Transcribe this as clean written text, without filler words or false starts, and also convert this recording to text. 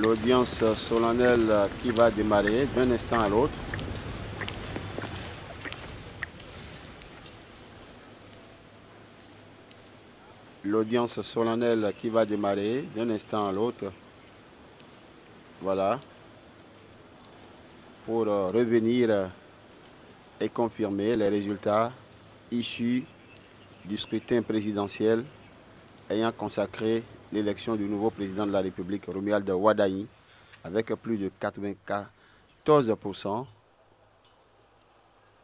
l'audience solennelle qui va démarrer d'un instant à l'autre. L'audience solennelle qui va démarrer d'un instant à l'autre. Voilà. Pour revenir et confirmer les résultats issus du scrutin présidentiel ayant consacré l'élection du nouveau président de la République, Romuald Wardani, avec plus de 94%